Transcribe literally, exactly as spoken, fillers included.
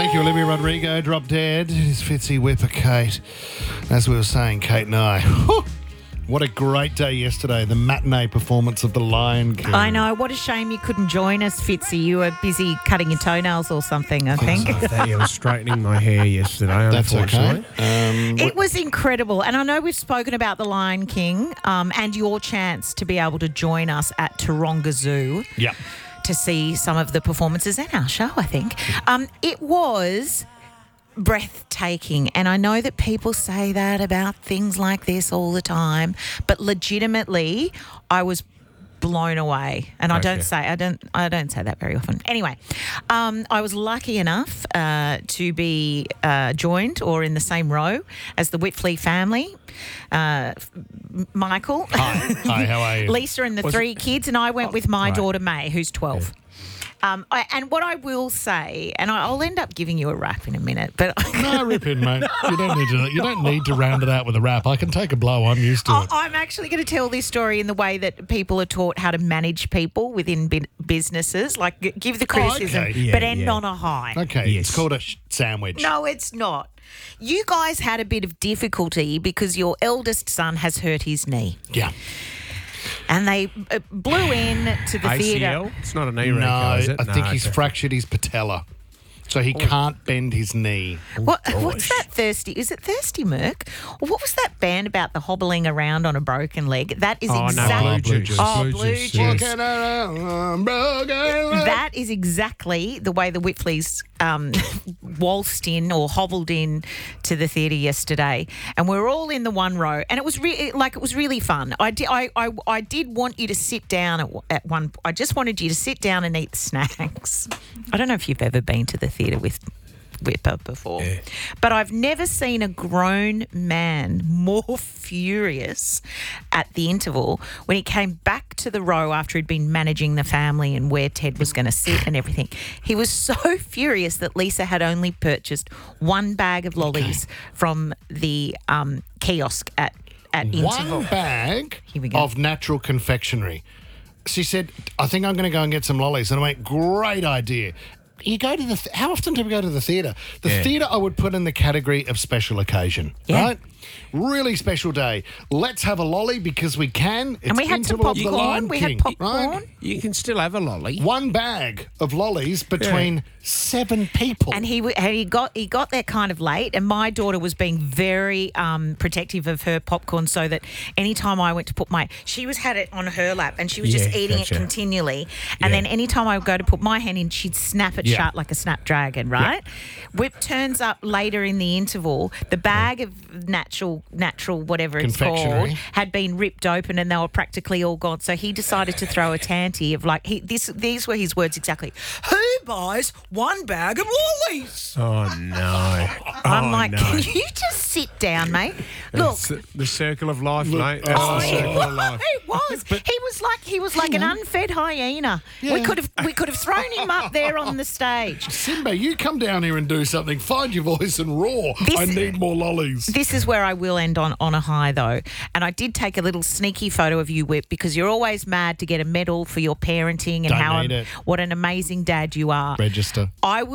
Thank you, Olivia Rodrigo. Drop Dead. It's Fitzy, Whipper, Kate. As we were saying, Kate and I. Whew, what a great day yesterday. The matinee performance of The Lion King. I know. What a shame you couldn't join us, Fitzy. You were busy cutting your toenails or something, I think. I was straightening my hair yesterday, That's unfortunately. okay. Um, It was incredible. And I know we've spoken about The Lion King um, and your chance to be able to join us at Taronga Zoo. yeah. To see some of the performances in our show, I think. Um, it was breathtaking. And I know that people say that about things like this all the time, but legitimately, I was blown away. And I Okay. don't say I don't I don't say that very often. Anyway, um, I was lucky enough uh, to be uh, joined or in the same row as the Whitfley family. Uh, Michael, Hi. Hi, how are you? Lisa and the Was three kids, and I went with my right. daughter May, who's twelve. Um, I, and what I will say, and I- I'll end up giving you a rap in a minute, but No, rip in, mate. You don't need to. You don't need to round it out with a rap. I can take a blow. I'm used to I- it. I'm actually going to tell this story in the way that people are taught how to manage people within bu- businesses, like g- give the criticism, okay. Yeah, but end yeah. on a high. Okay, Yes. it's called a sh- sandwich. No, it's not. You guys had a bit of difficulty because your eldest son has hurt his knee, Yeah. and they uh, blew in to the A C L? theatre. It's not a knee No, wrinkle, is it? I think No, he's okay. fractured his patella, so he can't bend his knee. What, what's that thirsty? Is it Thirsty Merc? Or what was that band about the hobbling around on a broken leg? That is Oh, no, exactly. Blue Juice. Oh, Blue Blue Juice, Juice. yes. That is exactly the way the Whitfleys um, waltzed in or hobbled in to the theatre yesterday, and we were all in the one row, and it was really like it was really fun. I did, I, I, I did want you to sit down at, at one. I just wanted you to sit down and eat snacks. I don't know if you've ever been to the theatre with Whipper before, Yeah. but I've never seen a grown man more furious at the interval when he came back to the row after he'd been managing the family and where Ted was going to sit and everything. He was so furious that Lisa had only purchased one bag of lollies from the um, kiosk at, at interval. One bag Here we go. of natural confectionery. She said, I think I'm going to go and get some lollies. And I went, great idea. You go to the, th- how often do we go to the theatre? The Yeah. theatre I would put in the category of special occasion, Yeah. right? Really special day. Let's have a lolly because we can. It's And we had some interval of the popcorn. Lion We King, had popcorn. right? You can still have a lolly. One bag of lollies between seven people. And he w- and he got he got there kind of late, and my daughter was being very um, protective of her popcorn, so that anytime I went to put my, she was had it on her lap, and she was just Yeah, eating gotcha. it continually. And Yeah. then anytime I would go to put my hand in, she'd snap it Yeah. shut like a snapdragon, right? Whip turns up later in the interval. The bag of natural natural whatever it's called Confectionery. had been ripped open, and they were practically all gone. So he decided to throw a tanty of like he this these were his words exactly. Who buys one bag of lollies? Oh, no. I'm Oh, like, no. can you just sit down, mate? Look. It's the, the circle of life, mate. That's oh, the it circle of life. It was. He was like he was like an unfed hyena. We Yeah. could have we could have thrown him up there on the stage. Simba, you come down here and do something. Find your voice and roar. This- I need more lollies. This is where I will end on, on a high, though. And I did take a little sneaky photo of you, Whip, because you're always mad to get a medal for your parenting and Don't how need am- it. what an amazing dad you are. Register. I will